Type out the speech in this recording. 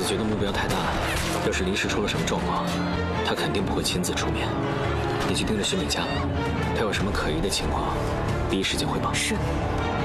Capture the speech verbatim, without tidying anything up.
觉得目标太大，要是临时出了什么状况，他肯定不会亲自出面。你去盯着徐美佳，他有什么可疑的情况，第一时间汇报。 是。